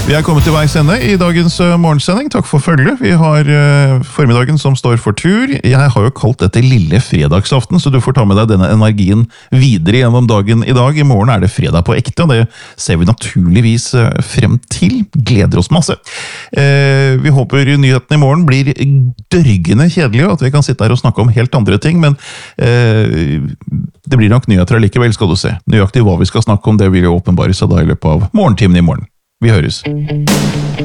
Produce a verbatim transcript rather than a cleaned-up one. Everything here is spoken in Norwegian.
Vi er kommet til veis ende i dagens uh, morgensending. Takk for følget. Vi har uh, formiddagen som står for tur. Jeg har jo kalt dette lille fredagsaften, så du får ta med deg denne energien videre gjennom dagen i dag. I morgen er det fredag på ekte, og det ser vi naturligvis uh, frem til. Gleder oss masse. Uh, vi håper nyheten i morgen blir dørgende kjedelig, og at vi kan sitte her og snakke om helt andre ting, men uh, det blir nok nyheter likevel, skal du se. Nøyaktig hva vi skal snakke om, det vil jo åpenbare seg da i løpet av morgentimen i morgen. Vi høres.